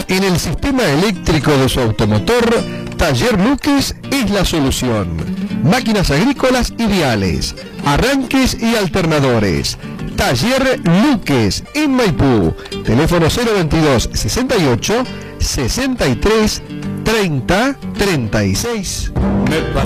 En el sistema eléctrico de su automotor, Taller Luques es la solución. Máquinas agrícolas ideales, arranques y alternadores. Taller Luques en Maipú. Teléfono 022 68 63 30 36.